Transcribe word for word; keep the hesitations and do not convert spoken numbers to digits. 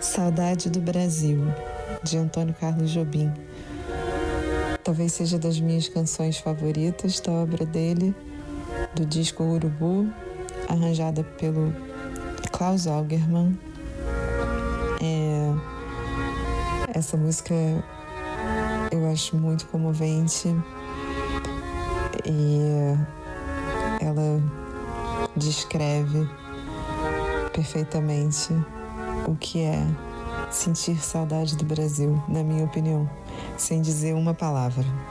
Saudade do Brasil, de Antônio Carlos Jobim. Talvez seja das minhas canções favoritas da obra dele, do disco Urubu, arranjada pelo Klaus Augerman. É, essa música eu acho muito comovente e ela descreve perfeitamente o que é sentir saudade do Brasil, na minha opinião, sem dizer uma palavra.